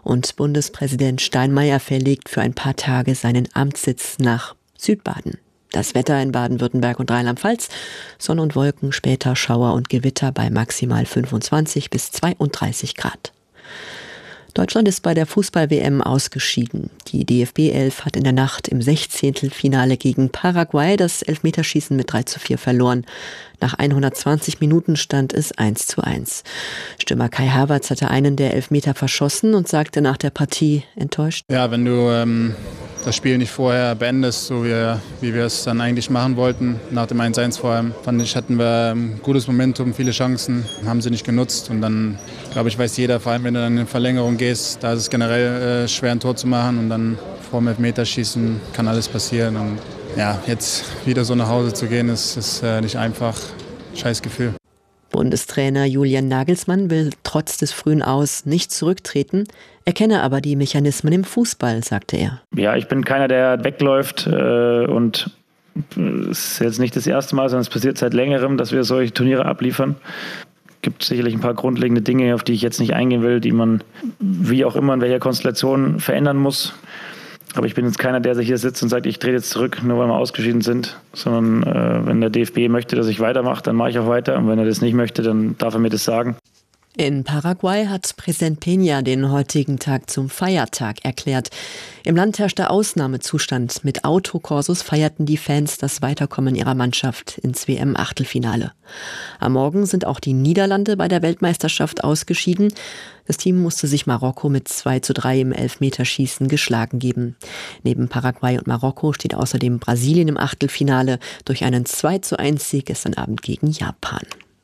Und Bundespräsident Steinmeier verlegt für ein paar Tage seinen Amtssitz nach Südbaden. Das Wetter in Baden-Württemberg und Rheinland-Pfalz: Sonne und Wolken, später Schauer und Gewitter bei maximal 25 bis 32 Grad. Deutschland ist bei der Fußball-WM ausgeschieden. Die DFB 11 hat in der Nacht im 16. Finale gegen Paraguay das Elfmeterschießen mit 3:4 verloren. Nach 120 Minuten stand es 1:1. Stürmer Kai Havertz hatte einen der Elfmeter verschossen und sagte nach der Partie enttäuscht: Ja, wenn du das Spiel nicht vorher beendest, so wie wir es dann eigentlich machen wollten, nach dem 1:1 vor allem, fand ich, hatten wir ein gutes Momentum, viele Chancen, haben sie nicht genutzt. Und dann, glaube ich, weiß jeder, vor allem wenn du dann in Verlängerung gehst, da ist es generell schwer, ein Tor zu machen. Und dann vor dem Elfmeterschießen kann alles passieren. Und ja, jetzt wieder so nach Hause zu gehen, ist nicht einfach. Scheiß Gefühl. Bundestrainer Julian Nagelsmann will trotz des frühen Aus nicht zurücktreten. Er kenne aber die Mechanismen im Fußball, sagte er. Ja, ich bin keiner, der wegläuft und es ist jetzt nicht das erste Mal, sondern es passiert seit längerem, dass wir solche Turniere abliefern. Es gibt sicherlich ein paar grundlegende Dinge, auf die ich jetzt nicht eingehen will, die man wie auch immer in welcher Konstellation verändern muss. Aber ich bin jetzt keiner, der sich hier sitzt und sagt, ich drehe jetzt zurück, nur weil wir ausgeschieden sind. Sondern wenn der DFB möchte, dass ich weitermache, dann mache ich auch weiter. Und wenn er das nicht möchte, dann darf er mir das sagen. In Paraguay hat Präsident Peña den heutigen Tag zum Feiertag erklärt. Im Land herrschte Ausnahmezustand. Mit Autokorsos feierten die Fans das Weiterkommen ihrer Mannschaft ins WM-Achtelfinale. Am Morgen sind auch die Niederlande bei der Weltmeisterschaft ausgeschieden. Das Team musste sich Marokko mit 2:3 im Elfmeterschießen geschlagen geben. Neben Paraguay und Marokko steht außerdem Brasilien im Achtelfinale durch einen 2:1-Sieg gestern Abend gegen Japan.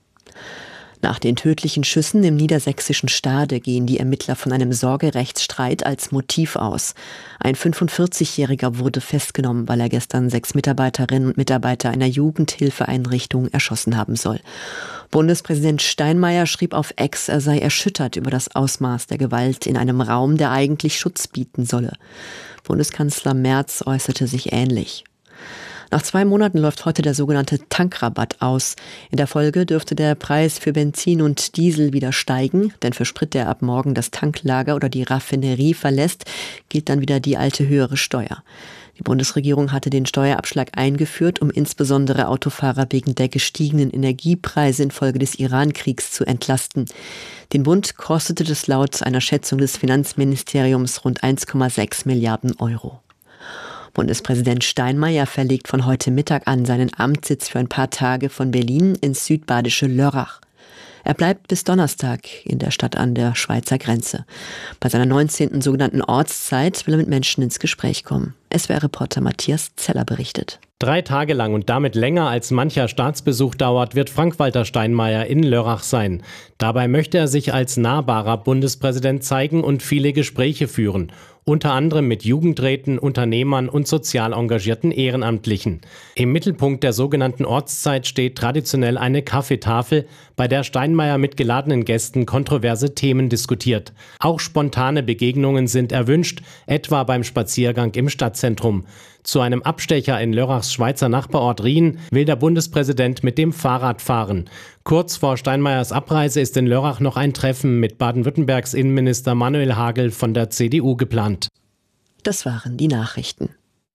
Nach den tödlichen Schüssen im niedersächsischen Stade gehen die Ermittler von einem Sorgerechtsstreit als Motiv aus. Ein 45-Jähriger wurde festgenommen, weil er gestern 6 Mitarbeiterinnen und Mitarbeiter einer Jugendhilfeeinrichtung erschossen haben soll. Bundespräsident Steinmeier schrieb auf X, er sei erschüttert über das Ausmaß der Gewalt in einem Raum, der eigentlich Schutz bieten solle. Bundeskanzler Merz äußerte sich ähnlich. Nach 2 Monaten läuft heute der sogenannte Tankrabatt aus. In der Folge dürfte der Preis für Benzin und Diesel wieder steigen, denn für Sprit, der ab morgen das Tanklager oder die Raffinerie verlässt, gilt dann wieder die alte höhere Steuer. Die Bundesregierung hatte den Steuerabschlag eingeführt, um insbesondere Autofahrer wegen der gestiegenen Energiepreise infolge des Iran-Kriegs zu entlasten. Den Bund kostete das laut einer Schätzung des Finanzministeriums rund 1,6 Milliarden Euro. Bundespräsident Steinmeier verlegt von heute Mittag an seinen Amtssitz für ein paar Tage von Berlin ins südbadische Lörrach. Er bleibt bis Donnerstag in der Stadt an der Schweizer Grenze. Bei seiner 19. sogenannten Ortszeit will er mit Menschen ins Gespräch kommen. SWR-Reporter Matthias Zeller berichtet. 3 Tage lang und damit länger als mancher Staatsbesuch dauert, wird Frank-Walter Steinmeier in Lörrach sein. Dabei möchte er sich als nahbarer Bundespräsident zeigen und viele Gespräche führen. Unter anderem mit Jugendräten, Unternehmern und sozial engagierten Ehrenamtlichen. Im Mittelpunkt der sogenannten Ortszeit steht traditionell eine Kaffeetafel, bei der Steinmeier mit geladenen Gästen kontroverse Themen diskutiert. Auch spontane Begegnungen sind erwünscht, etwa beim Spaziergang im Stadtzentrum. Zu einem Abstecher in Lörrachs Schweizer Nachbarort Rien will der Bundespräsident mit dem Fahrrad fahren. Kurz vor Steinmeiers Abreise ist in Lörrach noch ein Treffen mit Baden-Württembergs Innenminister Manuel Hagel von der CDU geplant. Das waren die Nachrichten.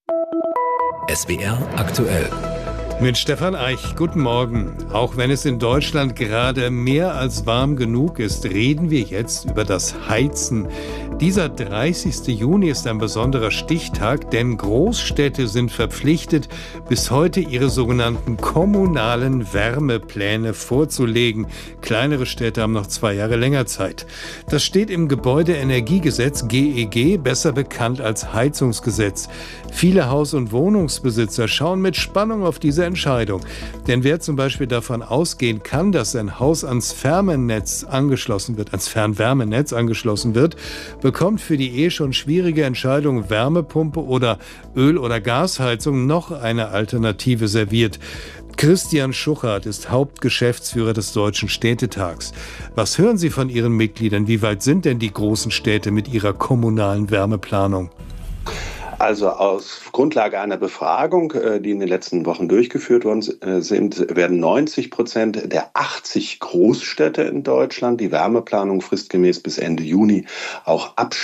SWR aktuell. Mit Stefan Eich, guten Morgen. Auch wenn es in Deutschland gerade mehr als warm genug ist, reden wir jetzt über das Heizen. Dieser 30. Juni ist ein besonderer Stichtag, denn Großstädte sind verpflichtet, bis heute ihre sogenannten kommunalen Wärmepläne vorzulegen. Kleinere Städte haben noch 2 Jahre länger Zeit. Das steht im Gebäudeenergiegesetz GEG, besser bekannt als Heizungsgesetz. Viele Haus- und Wohnungsbesitzer schauen mit Spannung auf diese Entscheidung. Denn wer zum Beispiel davon ausgehen kann, dass sein Haus ans Fernwärmenetz angeschlossen wird, bekommt für die schon schwierige Entscheidung Wärmepumpe oder Öl- oder Gasheizung noch eine Alternative serviert. Christian Schuchart ist Hauptgeschäftsführer des Deutschen Städtetags. Was hören Sie von Ihren Mitgliedern? Wie weit sind denn die großen Städte mit ihrer kommunalen Wärmeplanung? Also aus Grundlage einer Befragung, die in den letzten Wochen durchgeführt worden sind, werden 90% der 80 Großstädte in Deutschland die Wärmeplanung fristgemäß bis Ende Juni auch abschließen.